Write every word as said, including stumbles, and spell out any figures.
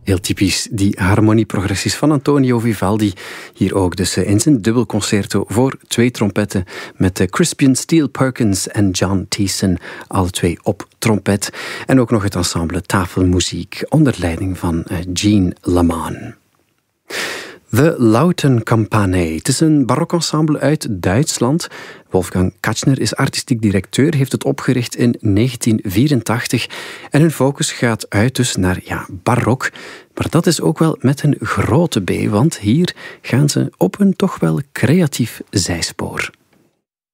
Heel typisch, die harmonieprogressies van Antonio Vivaldi. Hier ook dus in zijn dubbelconcerto voor twee trompetten met Crispian Steele Perkins en John Thiessen, alle twee op trompet. En ook nog het ensemble Tafelmuziek onder leiding van Jean Laman. The Lautenkampane. Het is een barokensemble uit Duitsland. Wolfgang Katchner is artistiek directeur, heeft het opgericht in negentien vierentachtig. En hun focus gaat uit dus naar ja, barok. Maar dat is ook wel met een grote B, want hier gaan ze op een toch wel creatief zijspoor.